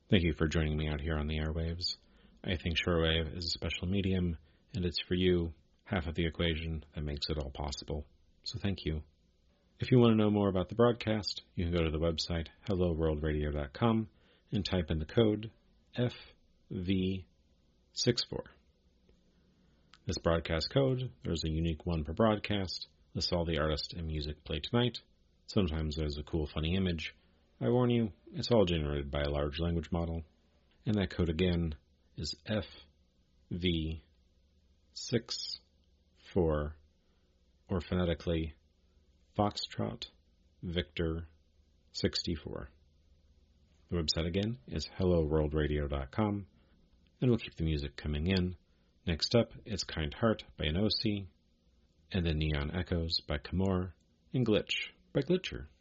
Thank you for joining me out here on the airwaves. I think shortwave is a special medium, and it's for you, half of the equation that makes it all possible. So thank you. If you want to know more about the broadcast, you can go to the website helloworldradio.com and type in the code FV64. This broadcast code, there's a unique one per broadcast, lists all the artists and music played tonight. Sometimes there's a cool, funny image. I warn you, it's all generated by a large language model. And that code again is FV64, or phonetically, Foxtrot Victor 64. The website again is helloworldradio.com, and we'll keep the music coming in. Next up, it's Kind Heart by Enosi, and then Neon Echoes by Kamor, and Glitch by Glitcher.